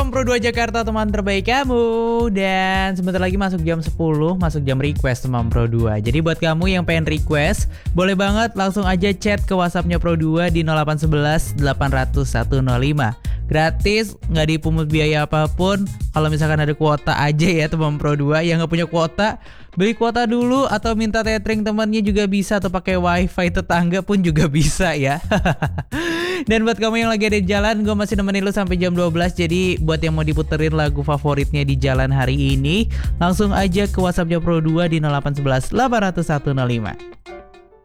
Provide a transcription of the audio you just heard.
Mam Pro 2 Jakarta, teman terbaik kamu. Dan sebentar lagi masuk jam 10, masuk jam request Mam Pro 2. Jadi buat kamu yang pengen request, boleh banget langsung aja chat ke WhatsAppnya Pro 2 di 0811 800 105. Gratis, nggak dipungut biaya apapun. Kalau misalkan ada kuota aja ya teman Pro 2. Yang nggak punya kuota, beli kuota dulu atau minta tethering temannya juga bisa, atau pakai wifi tetangga pun juga bisa ya. Dan buat kamu yang lagi ada di jalan, gue masih nemenin lu sampai jam 12. Jadi buat yang mau diputerin lagu favoritnya di jalan hari ini, langsung aja ke WhatsAppnya Pro 2 di 0811 800 105.